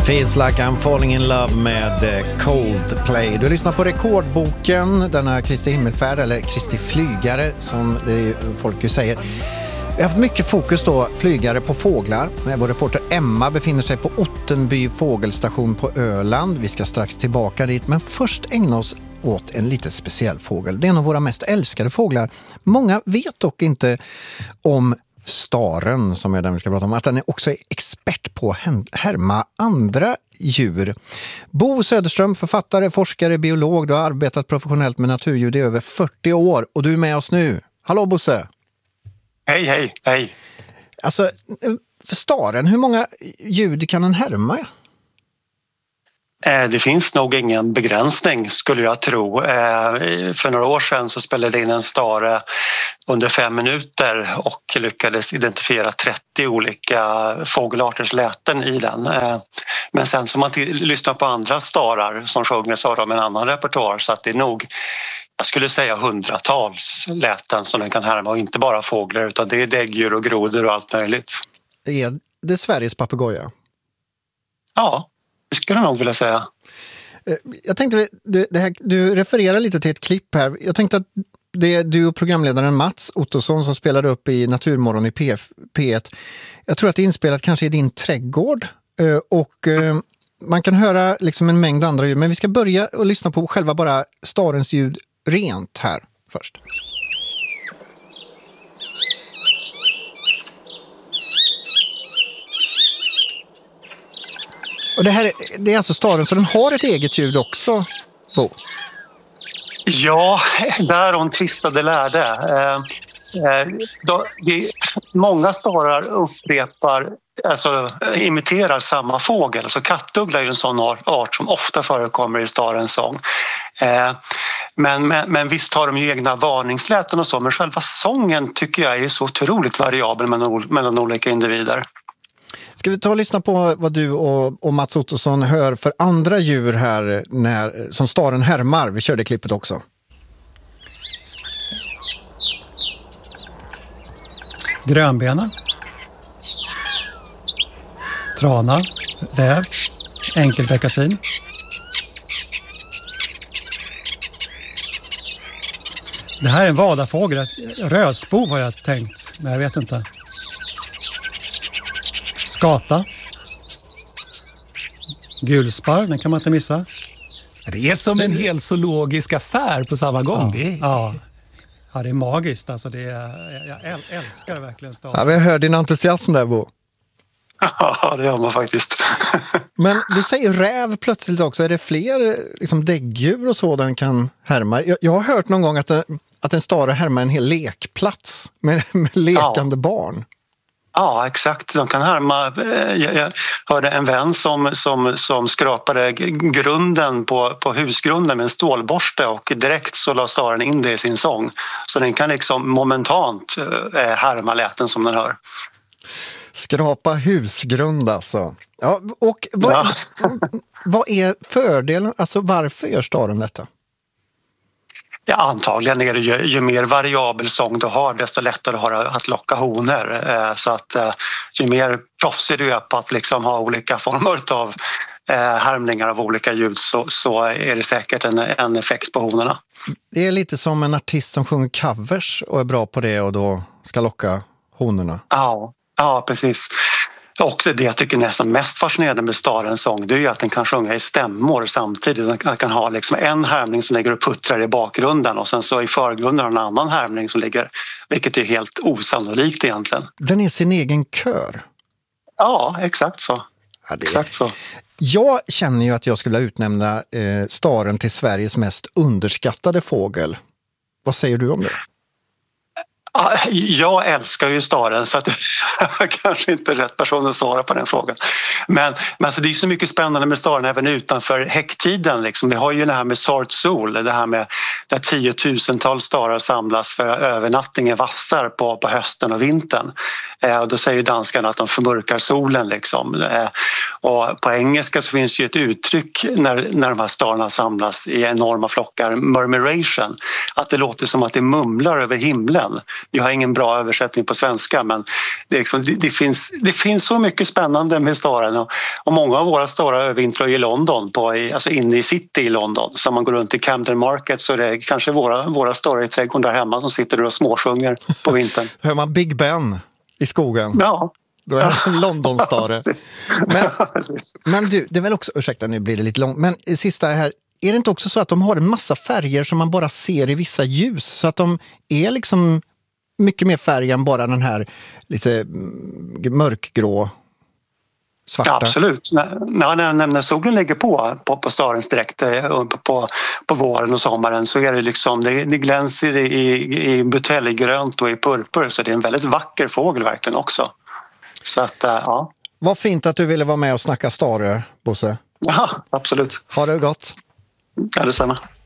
Feels like I'm falling in love med Coldplay. Du lyssnar på Rekordboken, denna Kristi himmelfärd, eller Kristi flygare som det folk ju säger. Vi har haft mycket fokus då, flygare på fåglar. Vår reporter Emma befinner sig på Ottenby fågelstation på Öland. Vi ska strax tillbaka dit, men först ägna oss åt en lite speciell fågel. Det är en av våra mest älskade fåglar. Många vet dock inte om staren, som är den vi ska prata om, att den är också expert på att härma andra djur. Bo Söderström, författare, forskare, biolog. Du har arbetat professionellt med naturljud i över 40 år och du är med oss nu. Hallå Bosse! Hej. Alltså, för staren, hur många ljud kan den härma? Det finns nog ingen begränsning skulle jag tro. För några år sedan så spelade in en stare under 5 minuter och lyckades identifiera 30 olika fågelarters läten i den. Men sen så man lyssnar på andra starar som sjunger så har de en annan repertoar, så att det är nog, jag skulle säga, hundratals läten som den kan härma, och inte bara fåglar utan det är däggdjur och grodor och allt möjligt. Är det Sveriges papegoja? Ja, det skulle jag nog vilja säga. Jag tänkte, du refererar lite till ett klipp här. Jag tänkte att det är du och programledaren Mats Ottosson som spelade upp i Naturmorgon i P1. Jag tror att det är inspelat kanske i din trädgård. Och man kan höra liksom en mängd andra ljud. Men vi ska börja och lyssna på själva bara starens ljud rent här först. Och det är alltså staren, så den har ett eget ljud också, Bo? Ja, där hon tvistade lärde. Många starar imiterar samma fågel. Alltså kattuggla är ju en sån art som ofta förekommer i starens sång. Men visst har de ju egna varningsläten och så, men själva sången tycker jag är så otroligt variabel mellan olika individer. Ska vi ta och lyssna på vad du och Mats Ottosson hör för andra djur här som staren härmar? Vi körde klippet också. Grönbena, trana, räv, enkelbeckasin. Det här är en vadarfågel, rödspov har jag tänkt, men jag vet inte. Skata. Gulspar, den kan man inte missa. Det är som en hel zoologisk affär på samma gång. Ja, det är magiskt. Alltså jag älskar verkligen staden. Ja, vi hör din entusiasm där, Bo. Ja, det gör man faktiskt. Men du säger räv plötsligt också. Är det fler liksom däggdjur och så den kan härma? Jag har hört någon gång att en stare härmar en hel lekplats med lekande barn. Ja, exakt. De kan härma. Jag hörde en vän som skrapade grunden på husgrunden med en stålborste, och direkt så la staren in det i sin sång. Så den kan liksom momentant härma läten som den hör. Skrapa husgrund alltså. Ja, och vad är fördelen? Alltså varför gör staren detta? Ja, antagligen är det ju mer variabel sång du har, desto lättare har det att locka honor. Så att ju mer proffsig du är på att liksom ha olika former av härmningar av olika ljud, så är det säkert en effekt på honorna. Det är lite som en artist som sjunger covers och är bra på det och då ska locka honorna. Ja, precis. Också det jag tycker nästan mest fascinerande med starens sång, det är ju att den kan sjunga i stämmor samtidigt. Den kan ha liksom en härmning som ligger och puttrar i bakgrunden, och sen så i förgrunden har en annan härmning som ligger, vilket är helt osannolikt egentligen. Den är sin egen kör. Ja, exakt så. Ja, exakt så. Jag känner ju att jag skulle utnämna staren till Sveriges mest underskattade fågel. Vad säger du om det? Jag älskar ju staren, så att jag kanske inte är rätt person att svara på den frågan. Men alltså, det är så mycket spännande med staren även utanför häcktiden. Liksom. Vi har ju det här med Sort Sol, det här med där 10 000-tals starar samlas för övernattning i vassar på hösten och vintern. Då säger danskarna att de förmörkar solen liksom. Och på engelska så finns ju ett uttryck när de här starerna samlas i enorma flockar, murmuration, att det låter som att det mumlar över himlen. Jag har ingen bra översättning på svenska, men det finns så mycket spännande med staren, och många av våra starar övervintrar i London, alltså inne i city i London. Så man går runt i Camden Market så är det kanske våra starar i trädgården där hemma som sitter och småsjunger på vintern. Hör man Big Ben i skogen? Ja. Då är det en Londonstare. Men du, det är väl också, ursäkta nu blir det lite långt, men sista här, är det inte också så att de har en massa färger som man bara ser i vissa ljus, så att de är liksom mycket mer färg än bara den här lite mörkgrå svarta? Absolut. När solen ligger på starens direkt på våren och sommaren, så är det liksom, det glänser i buteljgrönt och i purpur, så det är en väldigt vacker fågel verkligen också. Så att, ja. Vad fint att du ville vara med och snacka stare, Bosse. Ja, absolut. Ha det gott. Ja, detsamma.